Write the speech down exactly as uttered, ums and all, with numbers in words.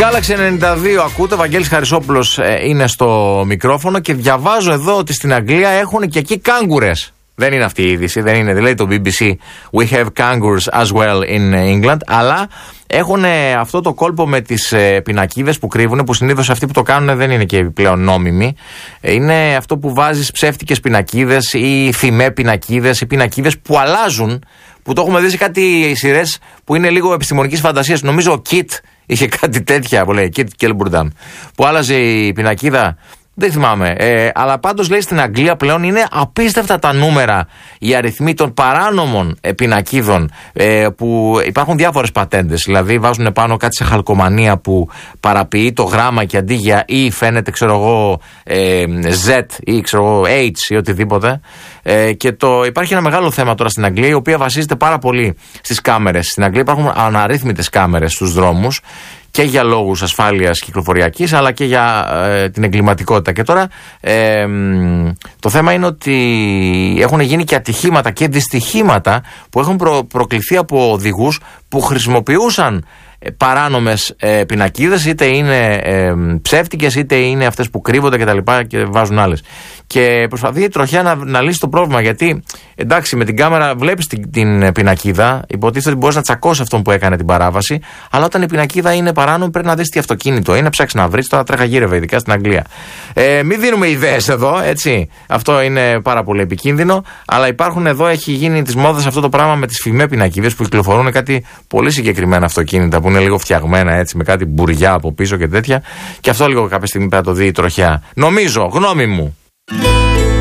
Galaxy ενενήντα δύο ακούτε, Βαγγέλης Χαρισόπουλος ε, είναι στο μικρόφωνο και διαβάζω εδώ ότι στην Αγγλία έχουν και εκεί κάγκουρες. Δεν είναι αυτή η είδηση, δεν είναι δηλαδή το μπι μπι σι We have kangaroos as well in England, αλλά έχουν αυτό το κόλπο με τις ε, πινακίδες που κρύβουν, που συνήθως αυτοί που το κάνουν δεν είναι και πλέον νόμιμοι. Είναι αυτό που βάζεις ψεύτικες πινακίδες ή φημέ πινακίδες ή πινακίδες που αλλάζουν, που το έχουμε δει σε κάτι σειρές που είναι λίγο επιστημονικής φαντασίας. Νομίζω ο Kit είχε κάτι τέτοια που λέει, Kit Kelburdan, που άλλαζε η πινακίδα. Δεν θυμάμαι, ε, αλλά πάντως λέει στην Αγγλία πλέον είναι απίστευτα τα νούμερα, οι αριθμοί των παράνομων ε, πινακίδων, ε, που υπάρχουν διάφορες πατέντες. Δηλαδή βάζουν πάνω κάτι σε χαλκομανία που παραποιεί το γράμμα και αντί για E φαίνεται ξέρω εγώ ε, Z ή ξέρω εγώ H ή οτιδήποτε. Ε, και το, υπάρχει ένα μεγάλο θέμα τώρα στην Αγγλία, η οποία βασίζεται πάρα πολύ στις κάμερες. Στην Αγγλία υπάρχουν αναρρύθμιτες κάμερες στους δρόμους, και για λόγους ασφάλειας κυκλοφοριακής, αλλά και για ε, την εγκληματικότητα. Και τώρα ε, το θέμα είναι ότι έχουν γίνει και ατυχήματα και δυστυχήματα που έχουν προ, προκληθεί από οδηγούς που χρησιμοποιούσαν ε, παράνομες ε, πινακίδες, είτε είναι ε, ψεύτικες, είτε είναι αυτές που κρύβονται κτλ. Και, και βάζουν άλλες. Και προσπαθεί η τροχιά να, να λύσει το πρόβλημα, γιατί εντάξει, με την κάμερα βλέπεις την, την πινακίδα, υποτίθεται ότι μπορείς να τσακώσεις αυτόν που έκανε την παράβαση, αλλά όταν η πινακίδα είναι παράνομη πρέπει να δεις τι αυτοκίνητο είναι, ψάξεις να βρεις. Τώρα τρέχα γύρευε, ειδικά στην Αγγλία. Ε, μην δίνουμε ιδέες εδώ, έτσι. Αυτό είναι πάρα πολύ επικίνδυνο, αλλά υπάρχουν εδώ, έχει γίνει της μόδας αυτό το πράγμα με τις φημέ πινακίδες που κυκλοφορούν κάτι πολύ συγκεκριμένα αυτοκίνητα που είναι λίγο φτιαγμένα έτσι, με κάτι μπουριά από πίσω και τέτοια. Και αυτό λίγο κάποια στιγμή πρέπει να το δει η τροχιά. Νομίζω, γνώμη μου.